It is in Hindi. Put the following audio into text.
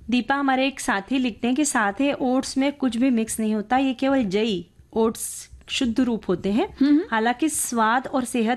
दीपा, हमारे एक साथी लिखते हैं कि साथे ओट्स में कुछ भी मिक्स नहीं होता, ये केवल जई ओट्स शुद्ध रूप होते हैं। हालांकि स्वाद और सेहत